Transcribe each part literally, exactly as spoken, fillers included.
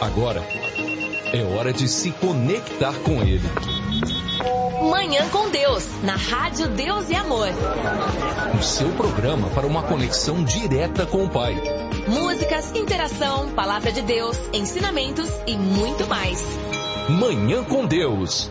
Agora é hora de se conectar com Ele. Manhã com Deus, na Rádio Deus e Amor. O seu programa para uma conexão direta com o Pai. Músicas, interação, palavra de Deus, ensinamentos e muito mais. Manhã com Deus.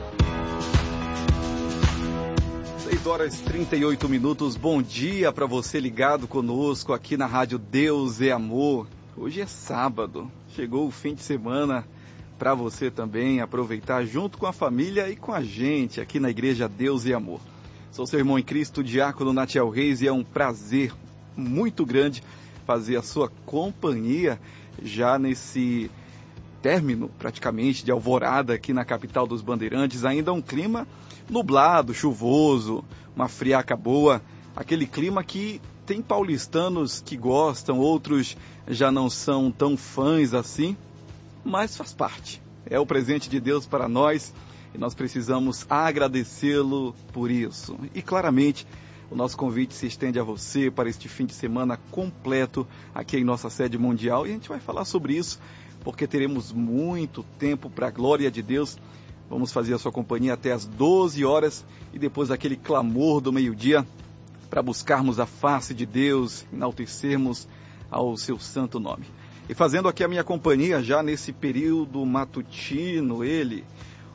seis horas e trinta e oito minutos. Bom dia para você ligado conosco aqui na Rádio Deus e Amor. Hoje é sábado. Chegou o fim de semana para você também aproveitar junto com a família e com a gente aqui na Igreja Deus e Amor. Sou seu irmão em Cristo, Diácono Natiel Reis, e é um prazer muito grande fazer a sua companhia já nesse término praticamente de alvorada aqui na capital dos Bandeirantes. Ainda um clima nublado, chuvoso, uma friaca boa, aquele clima que tem paulistanos que gostam, outros já não são tão fãs assim, mas faz parte. É o presente de Deus para nós e nós precisamos agradecê-lo por isso. E claramente, o nosso convite se estende a você para este fim de semana completo aqui em nossa sede mundial. E a gente vai falar sobre isso porque teremos muito tempo para a glória de Deus. Vamos fazer a sua companhia até as doze horas e depois aquele clamor do meio-dia para buscarmos a face de Deus, enaltecermos ao seu santo nome. E fazendo aqui a minha companhia já nesse período matutino, ele,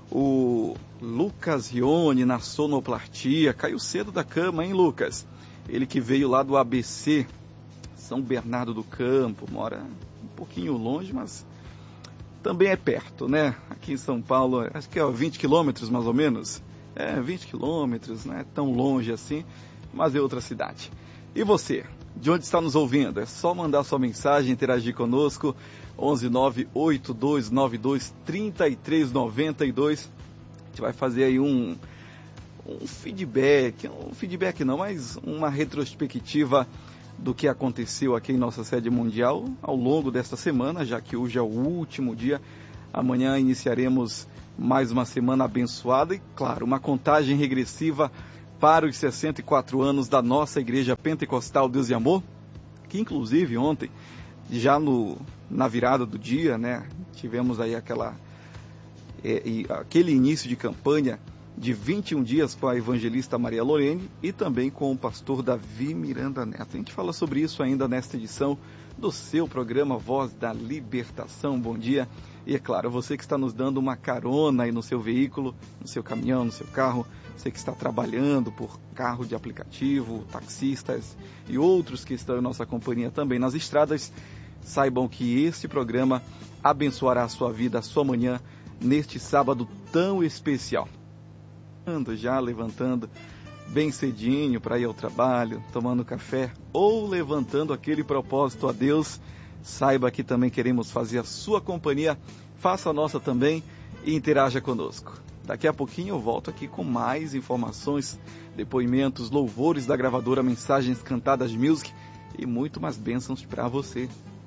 o Lucas Rione, na sonoplastia. Caiu cedo da cama, hein, Lucas? Ele que veio lá do A B C, São Bernardo do Campo, mora um pouquinho longe, mas também é perto, né? Aqui em São Paulo, acho que é vinte quilômetros mais ou menos. É, vinte quilômetros, não é tão longe assim, mas é outra cidade. E você? De onde está nos ouvindo? É só mandar sua mensagem, interagir conosco, onze nove oito dois nove dois três três nove dois. A gente vai fazer aí um, um feedback, um feedback não, mas uma retrospectiva do que aconteceu aqui em nossa sede mundial ao longo desta semana, já que hoje é o último dia. Amanhã iniciaremos mais uma semana abençoada e, claro, uma contagem regressiva para os sessenta e quatro anos da nossa Igreja Pentecostal Deus e Amor, que inclusive ontem, já no, na virada do dia, né, tivemos aí aquela, é, e, aquele início de campanha de vinte e um dias com a evangelista Maria Lorene e também com o pastor Davi Miranda Neto. A gente fala sobre isso ainda nesta edição do seu programa Voz da Libertação. Bom dia. E é claro, você que está nos dando uma carona aí no seu veículo, no seu caminhão, no seu carro, você que está trabalhando por carro de aplicativo, taxistas e outros que estão em nossa companhia também nas estradas, saibam que este programa abençoará a sua vida, a sua manhã, neste sábado tão especial. Ando já levantando bem cedinho para ir ao trabalho, tomando café ou levantando aquele propósito a Deus, saiba que também queremos fazer a sua companhia, faça a nossa também e interaja conosco. Daqui a pouquinho eu volto aqui com mais informações, depoimentos, louvores da gravadora Mensagens Cantadas Music e muito mais bênçãos para você.